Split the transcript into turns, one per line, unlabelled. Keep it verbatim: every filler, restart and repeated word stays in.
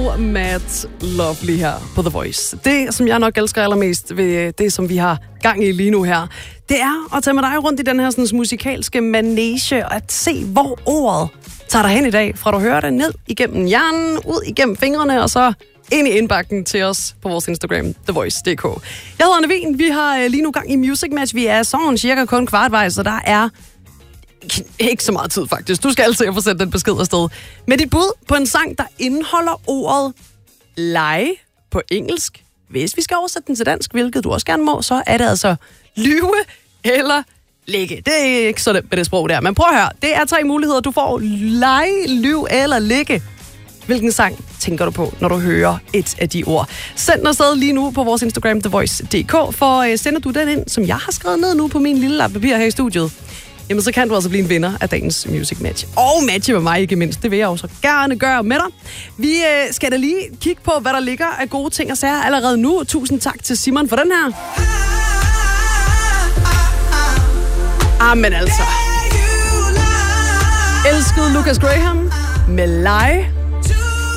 og Matt Lovely her på The Voice. Det, som jeg nok elsker allermest ved det, som vi har gang i lige nu her, det er at tage med dig rundt i den her sådan, musikalske manege og at se, hvor ordet tager dig hen i dag, fra du hører det ned igennem hjernen, ud igennem fingrene, og så ind i indbakken til os på vores Instagram, The Voice punktum d k. Jeg hedder Anne Wien. Vi har lige nu gang i Music Match. Vi er sådan cirka kun kvartvejs, så der er ikke så meget tid faktisk. Du skal altid få sendt den besked afsted. Med dit bud på en sang, der indeholder ordet lege på engelsk. Hvis vi skal oversætte den til dansk, hvilket du også gerne må, så er det altså lyve eller ligge. Det er ikke så nemt med det sprog der. Men prøv at høre, det er tre muligheder. Du får lege, lyve eller ligge. Hvilken sang tænker du på, når du hører et af de ord? Send den afsted lige nu på vores Instagram, The Voice punktum d k, for uh, sender du den ind, som jeg har skrevet ned nu på min lille lap papir her i studiet, jamen så kan du altså blive en vinder af dagens Music Match. Og matche med mig ikke mindst. Det vil jeg jo så gerne gøre med dig. Vi øh, skal da lige kigge på, hvad der ligger af gode ting og sager allerede nu. Tusind tak til Simon for den her. Amen altså. Elskede Lucas Graham med Lege.